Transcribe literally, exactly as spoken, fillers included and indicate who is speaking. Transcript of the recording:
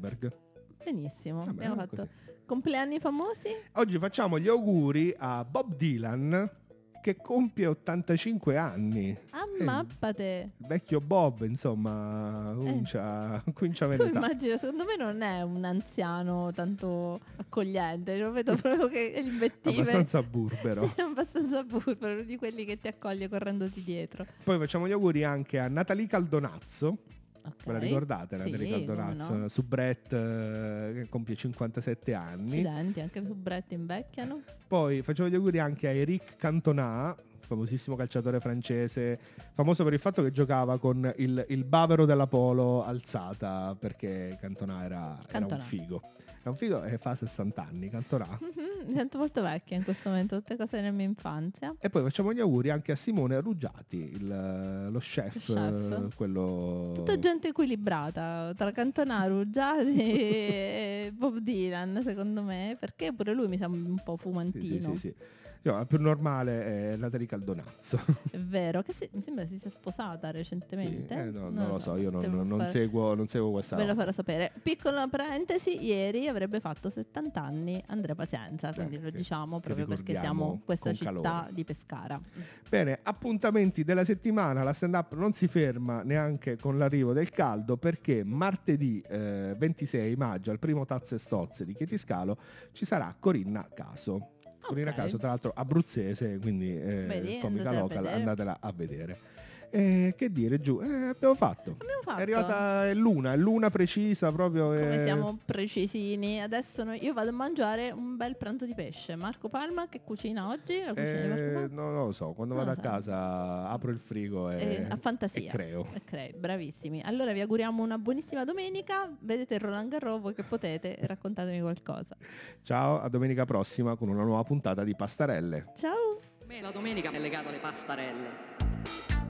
Speaker 1: Goldberg.
Speaker 2: Benissimo,
Speaker 1: Vabbè,
Speaker 2: abbiamo fatto
Speaker 1: così.
Speaker 2: compleanni famosi.
Speaker 1: Oggi facciamo gli auguri a Bob Dylan, che compie ottantacinque anni.
Speaker 2: Ammappate.
Speaker 1: Il vecchio Bob, insomma, comincia, eh. comincia a
Speaker 2: Tu
Speaker 1: avere età.
Speaker 2: immagina, secondo me non è un anziano tanto accogliente, lo vedo proprio che le invettive...
Speaker 1: Abbastanza burbero.
Speaker 2: Sì, abbastanza burbero, di quelli che ti accoglie correndoti dietro.
Speaker 1: Poi facciamo gli auguri anche a Natalie Caldonazzo.
Speaker 2: Okay.
Speaker 1: Ve la ricordate?
Speaker 2: Sì,
Speaker 1: Natalie Caldonazzo,
Speaker 2: no?
Speaker 1: su Brett, eh, che compie cinquantasette anni.
Speaker 2: Accidenti, anche su Brett invecchiano.
Speaker 1: Poi facciamo gli auguri anche a Eric Cantona, famosissimo calciatore francese, famoso per il fatto che giocava con il, il bavero della polo alzata, perché Cantona era, era un
Speaker 2: Cantona.
Speaker 1: figo. Era un figo e fa sessanta anni, Cantona.
Speaker 2: Mm-hmm, mi sento molto vecchia in questo momento, tutte cose della mia infanzia.
Speaker 1: E poi facciamo gli auguri anche a Simone Ruggiati, il, lo chef,
Speaker 2: Lo chef.
Speaker 1: quello...
Speaker 2: Tutta gente equilibrata, tra Cantona, Ruggiati e Bob Dylan, secondo me, perché pure lui mi sembra un po'
Speaker 1: Sì,
Speaker 2: fumantino.
Speaker 1: sì, sì, sì. No, la più normale è Natalie Caldonazzo.
Speaker 2: È vero, che si, mi sembra si sia sposata recentemente.
Speaker 1: Sì, eh, no, non lo so, io non,
Speaker 2: devo
Speaker 1: non
Speaker 2: fare-
Speaker 1: seguo, non seguo questa
Speaker 2: Ve lo
Speaker 1: roba.
Speaker 2: farò sapere. Piccola parentesi, ieri avrebbe fatto settanta anni Andrea Pazienza, quindi
Speaker 1: Eh,
Speaker 2: lo
Speaker 1: che-
Speaker 2: diciamo
Speaker 1: che
Speaker 2: proprio perché
Speaker 1: ricordiamo
Speaker 2: siamo questa
Speaker 1: con
Speaker 2: città
Speaker 1: calore.
Speaker 2: di Pescara.
Speaker 1: Bene, appuntamenti della settimana, la stand up non si ferma neanche con l'arrivo del caldo, perché martedì eh, ventisei maggio al primo Tazze e Stozze di Chietiscalo ci sarà Corinna Caso. Corinna
Speaker 2: Ok.
Speaker 1: Caso, tra l'altro abruzzese, quindi eh,
Speaker 2: Vedi,
Speaker 1: comica
Speaker 2: andatela a
Speaker 1: local,
Speaker 2: vedere.
Speaker 1: andatela a vedere. Eh, che dire, giù, eh, abbiamo fatto.
Speaker 2: Abbiamo fatto.
Speaker 1: È arrivata è l'una, è l'una precisa proprio.
Speaker 2: Come
Speaker 1: eh.
Speaker 2: siamo precisini. Adesso noi- io vado a mangiare un bel pranzo di pesce. Marco Palma che cucina oggi? La cucina di Marco
Speaker 1: Eh,
Speaker 2: Palma?
Speaker 1: no, non lo so, quando
Speaker 2: Non
Speaker 1: vado
Speaker 2: lo
Speaker 1: a
Speaker 2: so.
Speaker 1: casa apro il frigo e,
Speaker 2: Eh, a fantasia.
Speaker 1: e creo.
Speaker 2: E crei, bravissimi. Allora vi auguriamo una buonissima domenica. Vedete il Roland Garros voi che potete e raccontatemi qualcosa.
Speaker 1: Ciao, a domenica prossima con una nuova puntata di Pastarelle.
Speaker 2: Ciao!
Speaker 3: Per me la domenica è legata alle pastarelle.